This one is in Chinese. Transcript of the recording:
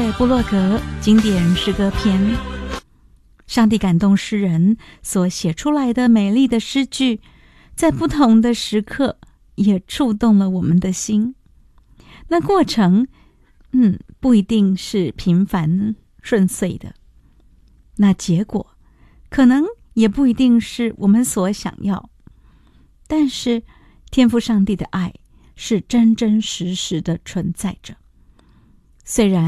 在部落格经典诗歌篇，上帝感动诗人所写出来的美丽的诗句，在不同的时刻也触动了我们的心。那过程不一定是平凡顺遂的，那结果可能也不一定是我们所想要，但是天父上帝的爱是真真实实的存在着。虽然